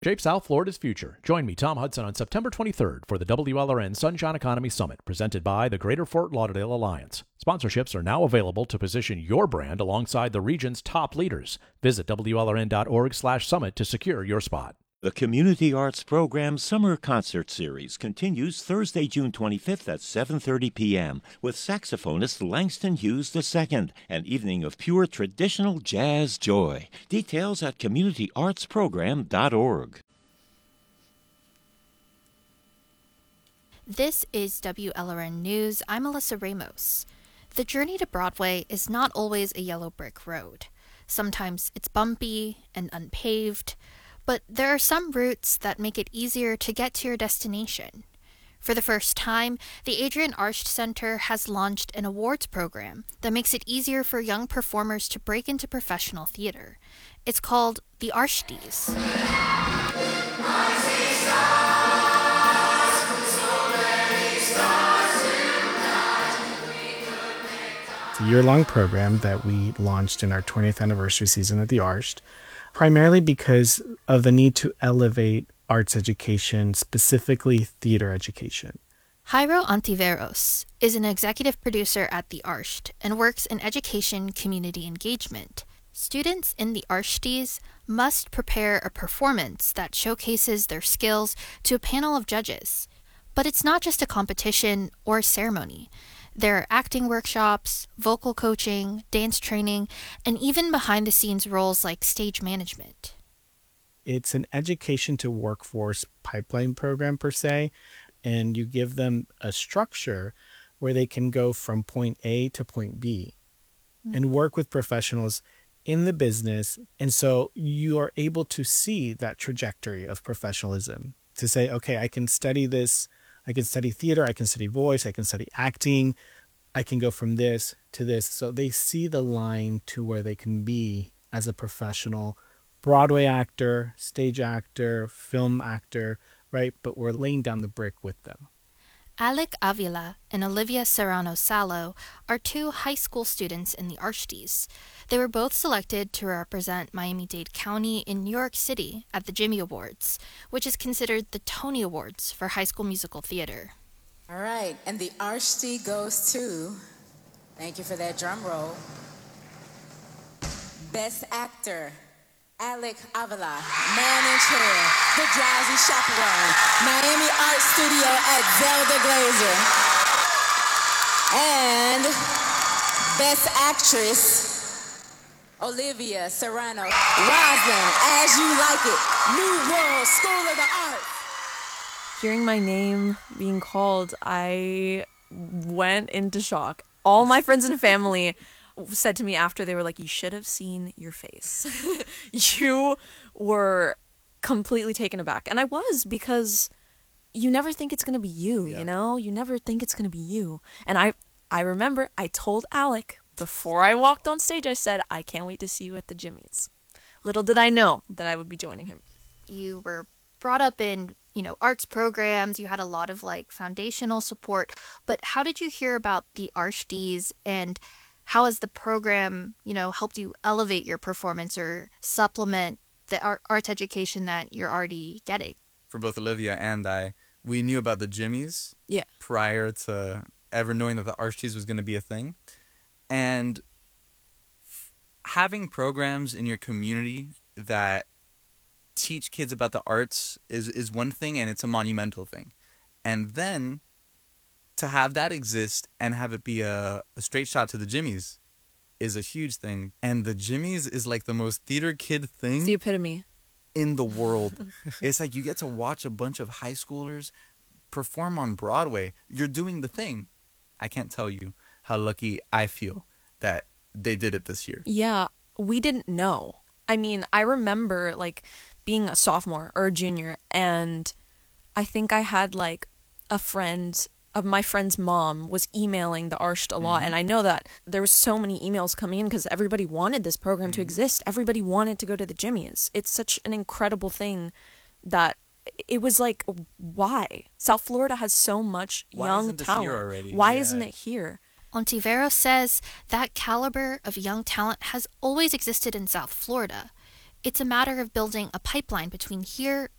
Shape South Florida's future. Join me, Tom Hudson, on September 23rd for the WLRN Sunshine Economy Summit, presented by the Greater Fort Lauderdale Alliance. Sponsorships are now available to position your brand alongside the region's top leaders. Visit WLRN.org/summit to secure your spot. The Community Arts Program Summer Concert Series continues Thursday, June 25th at 7:30 p.m. with saxophonist Langston Hughes II, an evening of pure traditional jazz joy. Details at communityartsprogram.org. This is WLRN News. I'm Alyssa Ramos. The journey to Broadway is not always a yellow brick road. Sometimes it's bumpy and unpaved, but there are some routes that make it easier to get to your destination. For the first time, the Adrienne Arsht Center has launched an awards program that makes it easier for young performers to break into professional theater. It's called the Arshties. It's a year-long program that we launched in our 20th anniversary season at the Arsht, primarily because of the need to elevate arts education, specifically theater education. Jairo Antiveros is an executive producer at the Arsht and works in education community engagement. Students in the Arshties must prepare a performance that showcases their skills to a panel of judges. But it's not just a competition or a ceremony. There are acting workshops, vocal coaching, dance training, and even behind-the-scenes roles like stage management. It's an education to workforce pipeline program per se, and you give them a structure where they can go from point A to point B and work with professionals in the business. And so you are able to see that trajectory of professionalism to say, okay, I can study this. I can study theater, I can study voice, I can study acting, I can go from this to this. So they see the line to where they can be as a professional Broadway actor, stage actor, film actor, right? But we're laying down the brick with them. Alec Avila and Olivia Serrano Salo are two high school students in the Arshties. They were both selected to represent Miami-Dade County in New York City at the Jimmy Awards, which is considered the Tony Awards for high school musical theater. All right, and the Arshtie goes to, thank you for that drum roll, Best Actor, Alec Avila, Man in Chair, The Drowsy Chaperone, Miami Art Studio at Zelda Glazer. And Best Actress, Olivia Serrano, Roslyn, As You Like It, New World School of the Arts. Hearing my name being called, I went into shock. All my friends and family said to me after, they were like, you should have seen your face. You were completely taken aback. And I was, because you never think it's going to be you, you know? You never think it's going to be you. And I remember I told Alec before I walked on stage, I said, I can't wait to see you at the Jimmys. Little did I know that I would be joining him. You were brought up in, arts programs. You had a lot of foundational support. But how did you hear about the Arshties, and how has the program, helped you elevate your performance or supplement the arts education that you're already getting? For both Olivia and I, we knew about the Jimmys prior to ever knowing that the Arshties was going to be a thing. And having programs in your community that teach kids about the arts is one thing, and it's a monumental thing. And then to have that exist and have it be a straight shot to the Jimmys is a huge thing. And the Jimmys is like the most theater kid thing. It's the epitome. In the world. It's like you get to watch a bunch of high schoolers perform on Broadway. You're doing the thing. I can't tell you how lucky I feel that they did it this year. Yeah, we didn't know. I mean, I remember being a sophomore or a junior, and I think I had a friend of my friend's mom was emailing the Arsht a lot, and I know that there was so many emails coming in because everybody wanted this program to exist. Everybody wanted to go to the Jimmys. It's such an incredible thing that it was why? South Florida has so much young talent. Why isn't it here? Ontiveros says that caliber of young talent has always existed in South Florida. It's a matter of building a pipeline between here